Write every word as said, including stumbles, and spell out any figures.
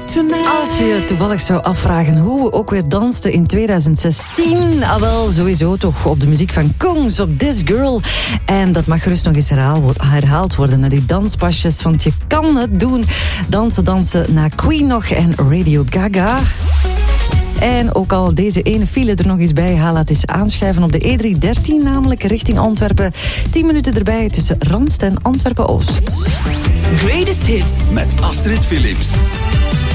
Als je je toevallig zou afvragen hoe we ook weer dansten in twintig zestien, ah wel, sowieso toch op de muziek van Kungs, op This Girl. En dat mag gerust nog eens herhaal, herhaald worden, naar die danspasjes, want je kan het doen. Dansen, dansen naar Queen nog en Radio Gaga. En ook al deze ene file er nog eens bij, haal het eens aanschuiven op de E drie dertien, namelijk richting Antwerpen. tien minuten erbij tussen Randst en Antwerpen-Oost. Greatest Hits met Astrid Philips.